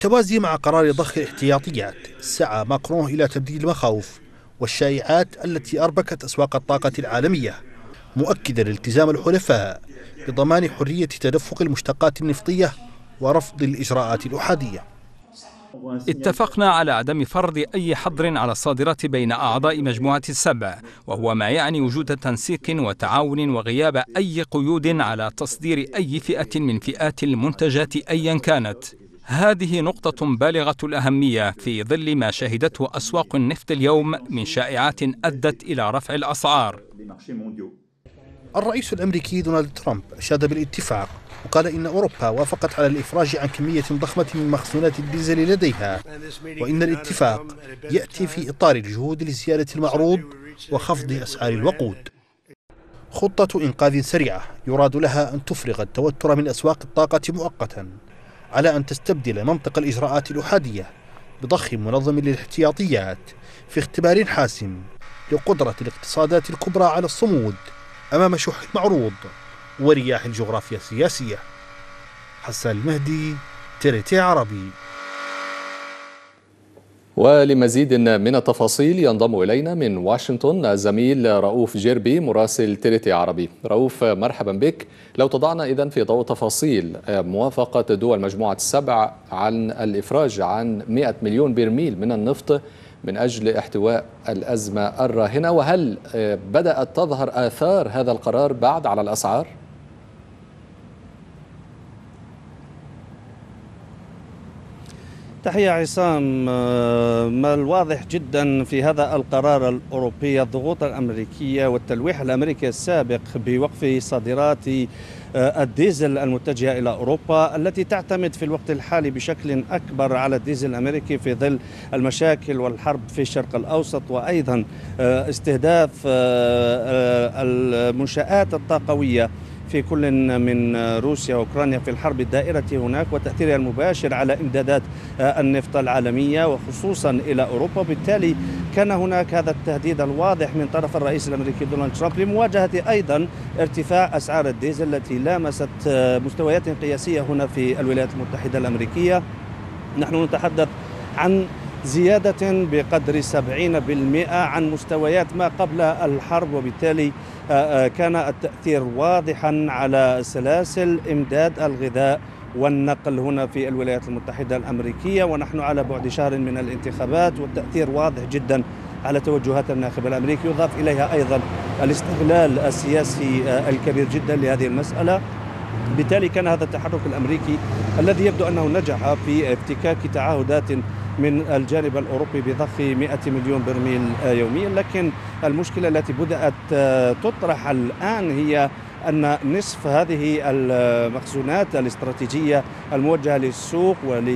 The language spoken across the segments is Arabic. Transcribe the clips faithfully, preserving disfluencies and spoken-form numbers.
بالتوازي مع قرار ضخ الاحتياطيات، سعى ماكرون إلى تبديل المخاوف والشائعات التي أربكت أسواق الطاقة العالمية، مؤكدا التزام الحلفاء بضمان حرية تدفق المشتقات النفطية ورفض الإجراءات الأحادية. اتفقنا على عدم فرض أي حظر على الصادرات بين أعضاء مجموعة السبع، وهو ما يعني وجود تنسيق وتعاون وغياب أي قيود على تصدير أي فئة من فئات المنتجات أيا كانت. هذه نقطة بالغة الأهمية في ظل ما شهدته أسواق النفط اليوم من شائعات أدت إلى رفع الأسعار. الرئيس الأمريكي دونالد ترامب أشاد بالاتفاق وقال إن أوروبا وافقت على الإفراج عن كمية ضخمة من مخزونات الديزل لديها، وإن الاتفاق يأتي في إطار الجهود لزيادة المعروض وخفض أسعار الوقود. خطة إنقاذ سريعة يراد لها أن تفرغ التوتر من أسواق الطاقة مؤقتا، على أن تستبدل منطق الإجراءات الأحادية بضخ منظم للاحتياطيات في اختبار حاسم لقدرة الاقتصادات الكبرى على الصمود أمام شح المعروض ورياح الجغرافيا السياسية. حسان المهدي، تيريتي عربي. ولمزيد من التفاصيل ينضم إلينا من واشنطن الزميل رؤوف جربي مراسل تيريتي عربي. رؤوف، مرحبا بك. لو تضعنا إذن في ضوء تفاصيل موافقة دول مجموعة السبع عن الإفراج عن مئة مليون برميل من النفط من أجل احتواء الأزمة الراهنة، وهل بدأت تظهر آثار هذا القرار بعد على الأسعار؟ تحية عصام. ما الواضح جدا في هذا القرار الأوروبي الضغوط الأمريكية والتلويح الأمريكي السابق بوقف صادرات الديزل المتجهة إلى أوروبا، التي تعتمد في الوقت الحالي بشكل أكبر على الديزل الأمريكي في ظل المشاكل والحرب في الشرق الأوسط، وأيضا استهداف المنشآت الطاقوية في كل من روسيا وأوكرانيا في الحرب الدائرة هناك، وتأثيرها المباشر على إمدادات النفط العالمية وخصوصا إلى أوروبا. بالتالي كان هناك هذا التهديد الواضح من طرف الرئيس الأمريكي دونالد ترامب لمواجهة أيضا ارتفاع أسعار الديزل التي لامست مستويات قياسية هنا في الولايات المتحدة الأمريكية. نحن نتحدث عن زيادة بقدر سبعين بالمئة عن مستويات ما قبل الحرب، وبالتالي كان التأثير واضحا على سلاسل إمداد الغذاء والنقل هنا في الولايات المتحدة الأمريكية، ونحن على بعد شهر من الانتخابات، والتأثير واضح جدا على توجهات الناخب الأمريكي. يضاف إليها أيضا الاستغلال السياسي الكبير جدا لهذه المسألة. بالتالي كان هذا التحرك الأمريكي الذي يبدو أنه نجح في افتكاك تعهدات من الجانب الأوروبي بضخ مئة مليون برميل يوميا، لكن المشكلة التي بدأت تطرح الآن هي أن نصف هذه المخزونات الاستراتيجية الموجهة للسوق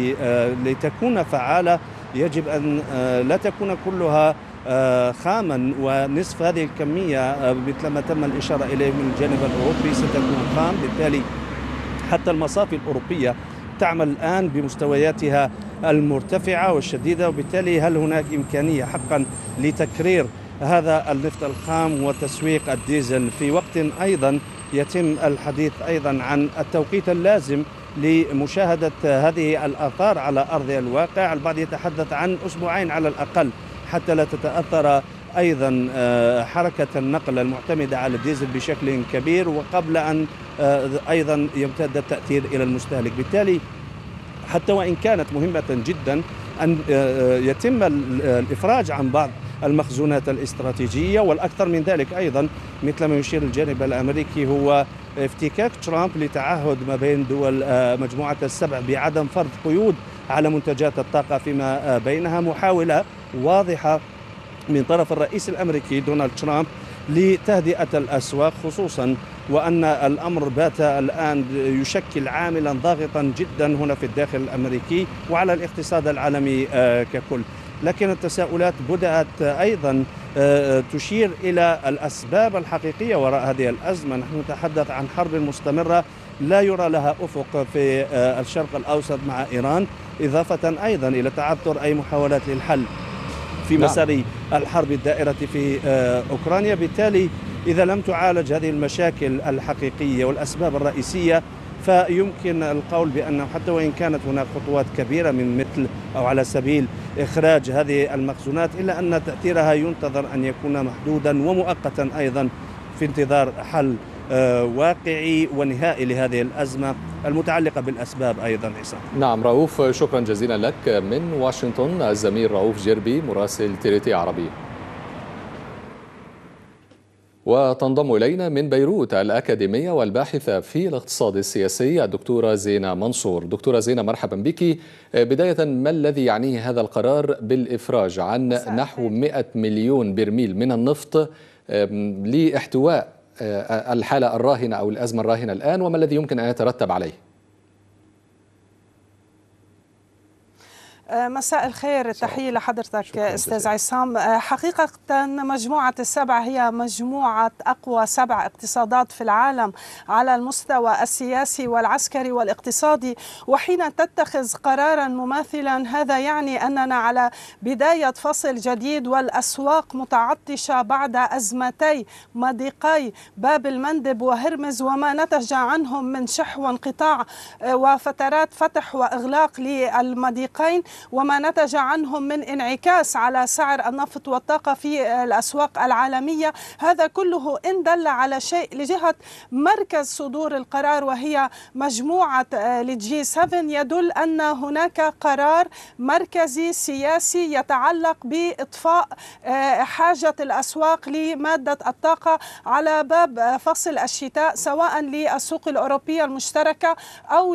ولتكون فعالة يجب أن لا تكون كلها خاما، ونصف هذه الكمية مثل ما تم الإشارة إليه من الجانب الأوروبي ستكون خام. بالتالي حتى المصافي الأوروبية تعمل الآن بمستوياتها المرتفعة والشديدة، وبالتالي هل هناك إمكانية حقا لتكرير هذا النفط الخام وتسويق الديزل في وقت أيضا يتم الحديث أيضا عن التوقيت اللازم لمشاهدة هذه الآثار على أرض الواقع؟ البعض يتحدث عن أسبوعين على الأقل حتى لا تتأثر أيضا حركة النقل المعتمدة على الديزل بشكل كبير، وقبل أن أيضا يمتد التأثير إلى المستهلك. بالتالي حتى وإن كانت مهمة جدا أن يتم الإفراج عن بعض المخزونات الاستراتيجية، والأكثر من ذلك أيضا مثل ما يشير الجانب الأمريكي هو افتكاك ترامب لتعهد ما بين دول مجموعة السبع بعدم فرض قيود على منتجات الطاقة فيما بينها، محاولة واضحة من طرف الرئيس الأمريكي دونالد ترامب لتهدئة الأسواق، خصوصا وأن الأمر بات الآن يشكل عاملا ضاغطا جدا هنا في الداخل الأمريكي وعلى الاقتصاد العالمي ككل. لكن التساؤلات بدأت أيضا تشير إلى الأسباب الحقيقية وراء هذه الأزمة. نحن نتحدث عن حرب مستمرة لا يرى لها أفق في الشرق الأوسط مع إيران، إضافة أيضا إلى تعثر أي محاولات للحل في مسار الحرب الدائرة في أوكرانيا. بالتالي إذا لم تعالج هذه المشاكل الحقيقية والأسباب الرئيسية فيمكن القول بأنه حتى وإن كانت هناك خطوات كبيرة من مثل أو على سبيل إخراج هذه المخزونات، إلا أن تأثيرها ينتظر أن يكون محدودا ومؤقتا أيضا في انتظار حل واقعي ونهائي لهذه الأزمة المتعلقة بالأسباب أيضا. عصام. نعم رؤوف، شكرا جزيلا لك من واشنطن الزميل رؤوف جربي مراسل تي ار تي عربي. وتنضم إلينا من بيروت الأكاديمية والباحثة في الاقتصاد السياسي الدكتورة زينة منصور. دكتورة زينة، مرحبا بك. بداية، ما الذي يعنيه هذا القرار بالإفراج عن نحو مئة مليون برميل من النفط لاحتواء الحالة الراهنة أو الأزمة الراهنة الآن، وما الذي يمكن أن يترتب عليه؟ مساء الخير، تحية لحضرتك أستاذ عصام. حقيقة مجموعة السبع هي مجموعة أقوى سبع اقتصادات في العالم على المستوى السياسي والعسكري والاقتصادي، وحين تتخذ قرارا مماثلا هذا يعني أننا على بداية فصل جديد، والأسواق متعطشة بعد أزمتي مضيقي باب المندب وهرمز وما نتج عنهم من شح وانقطاع وفترات فتح وإغلاق للمضيقين، وما نتج عنهم من انعكاس على سعر النفط والطاقة في الأسواق العالمية. هذا كله إن دل على شيء لجهة مركز صدور القرار وهي مجموعة الجي سبعة، يدل أن هناك قرار مركزي سياسي يتعلق بإطفاء حاجة الأسواق لمادة الطاقة على باب فصل الشتاء، سواء للسوق الأوروبية المشتركة أو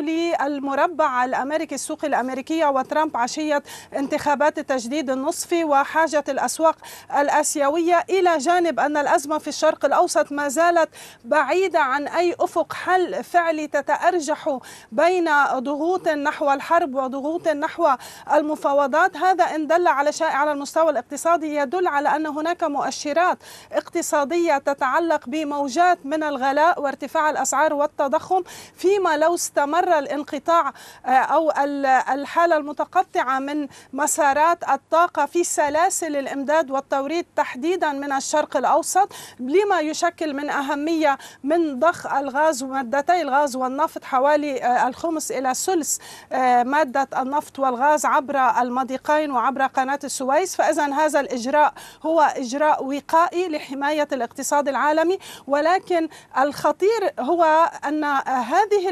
للمربع الأمريكي، السوق الأمريكية وترامب عشية انتخابات التجديد النصفي وحاجة الأسواق الآسيوية، إلى جانب أن الأزمة في الشرق الأوسط ما زالت بعيدة عن أي أفق حل فعلي تتأرجح بين ضغوط نحو الحرب وضغوط نحو المفاوضات. هذا إن دل على شيء على المستوى الاقتصادي يدل على أن هناك مؤشرات اقتصادية تتعلق بموجات من الغلاء وارتفاع الأسعار والتضخم، فيما لو استمر الانقطاع أو الحالة المتقطعة من مسارات الطاقة في سلاسل الإمداد والتوريد تحديدا من الشرق الأوسط، لما يشكل من أهمية من ضخ الغاز ومادتي الغاز والنفط، حوالي الخمس إلى ثلث مادة النفط والغاز عبر المضيقين وعبر قناة السويس. فإذا هذا الإجراء هو إجراء وقائي لحماية الاقتصاد العالمي، ولكن الخطير هو أن هذه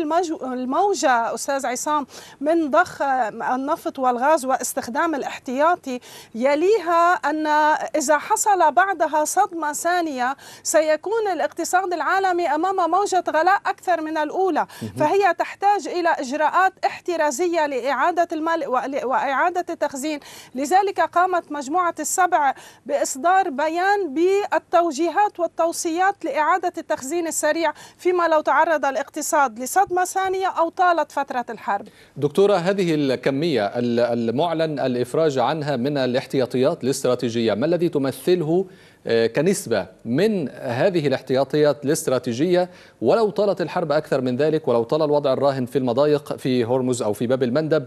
الموجة أستاذ عصام من ضخ النفط والغاز واستخدام الاحتياطي يليها أن إذا حصل بعدها صدمة ثانية سيكون الاقتصاد العالمي أمام موجة غلاء أكثر من الأولى، فهي تحتاج إلى إجراءات احترازية لإعادة المال وإعادة التخزين. لذلك قامت مجموعة السبع بإصدار بيان بالتوجيهات والتوصيات لإعادة التخزين السريع فيما لو تعرض الاقتصاد لصدمة ثانية أو طالت فترة الحرب. دكتورة، هذه الكمية المعلن الإفراج عنها من الاحتياطيات الاستراتيجية، ما الذي تمثله كنسبة من هذه الاحتياطيات الاستراتيجية، ولو طالت الحرب أكثر من ذلك ولو طال الوضع الراهن في المضايق في هرمز أو في باب المندب،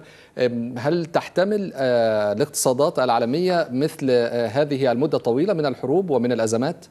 هل تحتمل الاقتصادات العالمية مثل هذه المدة الطويلة من الحروب ومن الأزمات؟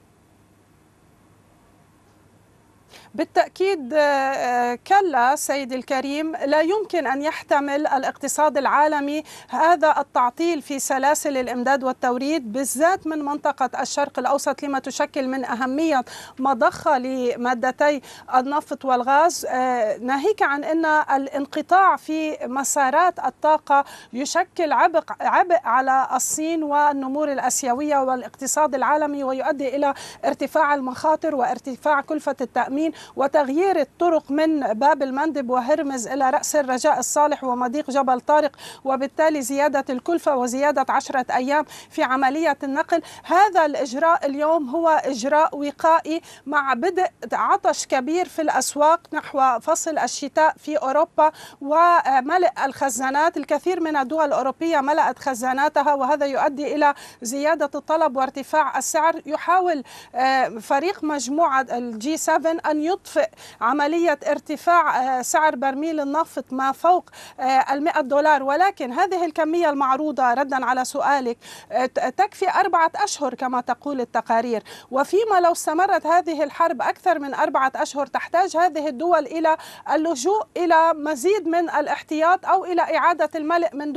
بالتأكيد كلا سيدي الكريم، لا يمكن أن يحتمل الاقتصاد العالمي هذا التعطيل في سلاسل الإمداد والتوريد، بالذات من منطقة الشرق الأوسط، لما تشكل من أهمية مضخة لمادتي النفط والغاز، ناهيك عن أن الانقطاع في مسارات الطاقة يشكل عبء عبء على الصين والنمور الآسيوية والاقتصاد العالمي، ويؤدي إلى ارتفاع المخاطر وارتفاع كلفة التأمين وتغيير الطرق من باب المندب وهرمز إلى رأس الرجاء الصالح ومضيق جبل طارق، وبالتالي زيادة الكلفة وزيادة عشرة أيام في عملية النقل. هذا الإجراء اليوم هو إجراء وقائي مع بدء عطش كبير في الأسواق نحو فصل الشتاء في أوروبا وملء الخزانات. الكثير من الدول الأوروبية ملأت خزاناتها، وهذا يؤدي إلى زيادة الطلب وارتفاع السعر. يحاول فريق مجموعة الجي سبعة أن يطفئ عملية ارتفاع سعر برميل النفط ما فوق المئة دولار، ولكن هذه الكمية المعروضة ردا على سؤالك تكفي أربعة أشهر كما تقول التقارير، وفيما لو استمرت هذه الحرب أكثر من أربعة أشهر تحتاج هذه الدول إلى اللجوء إلى مزيد من الاحتياط أو إلى إعادة الملء من